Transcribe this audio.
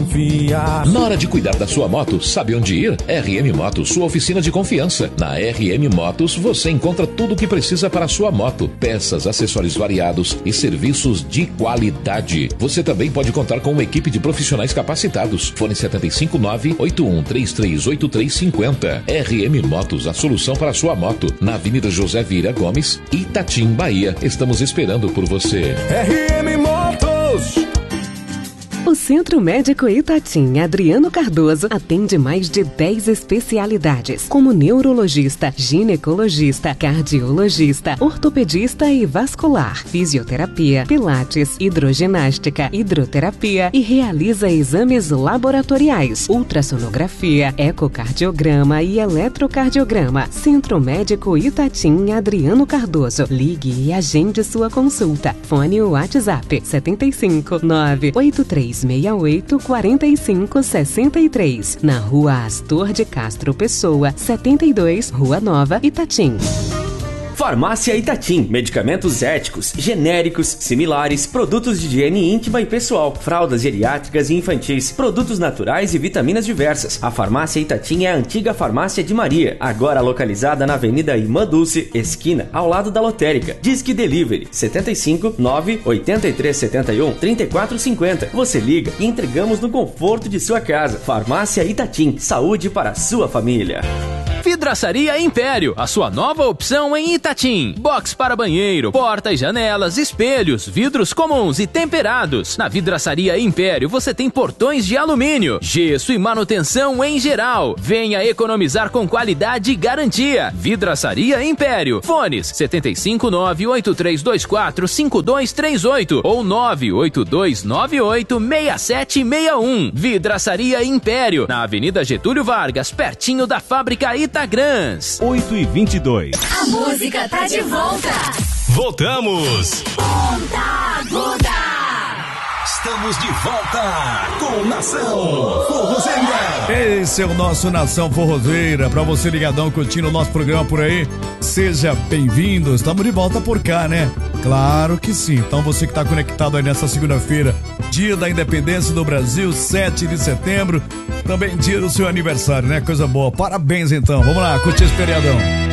confiar. Na hora de cuidar da sua moto, sabe onde ir? RM Motos, sua oficina de confiança. Na RM Motos, você encontra tudo o que precisa para a sua moto. Peças, acessórios variados e serviços de qualidade. Você também pode contar com uma equipe de profissionais capacitados. Fone 759-81338350. RM Motos, a solução para a sua moto. Na Avenida José Vieira Gomes, Itatim, Bahia. Estamos esperando por você. RM Motos. O Centro Médico Itatim Adriano Cardoso atende mais de 10 especialidades, como neurologista, ginecologista, cardiologista, ortopedista e vascular, fisioterapia, pilates, hidroginástica, hidroterapia e realiza exames laboratoriais, ultrassonografia, ecocardiograma e eletrocardiograma. Centro Médico Itatim Adriano Cardoso. Ligue e agende sua consulta. Fone ou WhatsApp 759-8368-4563. Na Rua Astor de Castro Pessoa, 72, Rua Nova, Itatim. Farmácia Itatim, medicamentos éticos, genéricos, similares, produtos de higiene íntima e pessoal, fraldas geriátricas e infantis, produtos naturais e vitaminas diversas. A Farmácia Itatim é a antiga Farmácia de Maria, agora localizada na Avenida Irmã Dulce, esquina, ao lado da lotérica. Disque Delivery 75 98371 3450. Você liga e entregamos no conforto de sua casa. Farmácia Itatim, saúde para a sua família. Vidraçaria Império, a sua nova opção em Itatim. Box para banheiro, portas, janelas, espelhos, vidros comuns e temperados. Na Vidraçaria Império você tem portões de alumínio, gesso e manutenção em geral. Venha economizar com qualidade e garantia. Vidraçaria Império. Fones 759-8324-5238 ou 98298-6761. Vidraçaria Império, na Avenida Getúlio Vargas, pertinho da Fábrica Itagrans. 8h22. A música tá de volta. Voltamos. Ponta Aguda. Estamos de volta com Nação Forrozeira. Esse é o nosso Nação Forrozeira. Pra você ligadão curtindo o nosso programa por aí, seja bem-vindo. Estamos de volta por cá, né? Claro que sim. Então você que tá conectado aí nessa segunda-feira, dia da independência do Brasil, 7 de setembro, também dia do seu aniversário, né? Coisa boa. Parabéns então. Vamos lá, curtir esse feriadão.